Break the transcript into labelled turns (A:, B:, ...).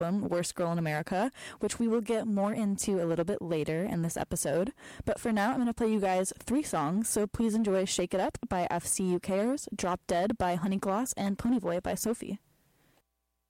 A: album, Worst Girl in America, which we will get more into a little bit later in this episode. But for now, I'm going to play you guys 3 songs, so please enjoy Shake It Up by FCUKers, Drop Dead by Honeygloss, and Ponyboy by Sophie.